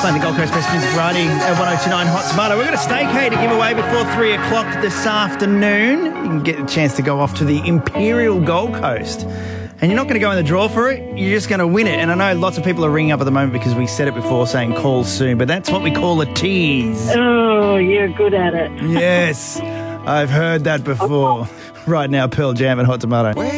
Playing the Gold Coast Best Music Variety at 1029 Hot Tomato. We've got a staycay to give away before 3 o'clock this afternoon. You can get a chance to go off to the Imperial Gold Coast. And you're not going to go in the draw for it, you're just going to win it. And I know lots of people are ringing up at the moment because we said it before saying call soon, but that's what we call a tease. Oh, you're good at it. Yes, I've heard that before. Right now, Pearl Jam and Hot Tomato.